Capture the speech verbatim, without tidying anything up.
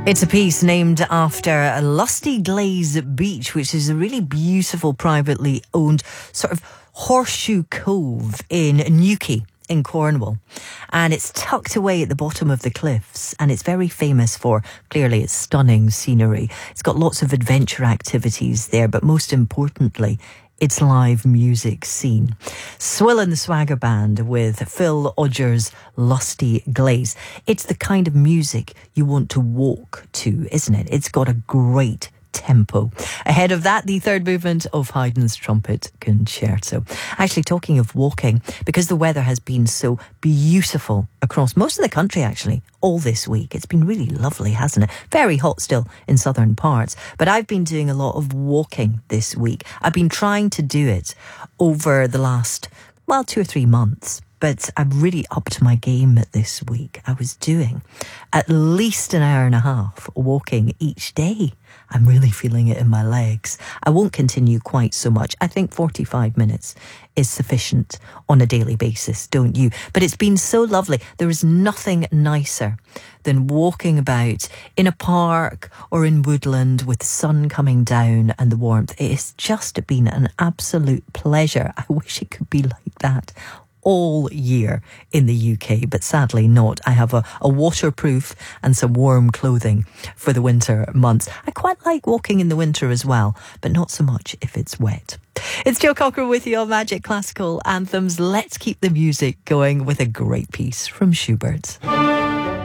It's a piece named after Lusty Glaze Beach, which is a really beautiful privately owned sort of horseshoe cove in Newquay in Cornwall. And it's tucked away at the bottom of the cliffs, and it's very famous for, clearly, its stunning scenery. It's got lots of adventure activities there, but most importantly, its live music scene. Swill and the Swagger Band with Phil Odger's Lusty Glaze. It's the kind of music you want to walk to, isn't it? It's got a great tempo. Ahead of that, the third movement of Haydn's Trumpet Concerto. Actually, talking of walking, because the weather has been so beautiful across most of the country, actually, all this week. It's been really lovely, hasn't it? Very hot still in southern parts. But I've been doing a lot of walking this week. I've been trying to do it over the last, well, two or three months. But I'm really upped my game this week. I was doing at least an hour and a half walking each day. I'm really feeling it in my legs. I won't continue quite so much. I think forty-five minutes is sufficient on a daily basis, don't you? But it's been so lovely. There is nothing nicer than walking about in a park or in woodland with the sun coming down and the warmth. It has just been an absolute pleasure. I wish it could be like that all year in the U K, but sadly not. I have a, a waterproof and some warm clothing for the winter months. I quite like walking in the winter as well, but not so much if it's wet. It's Jo Cocker with you on Magic Classical Anthems. Let's keep the music going with a great piece from Schubert.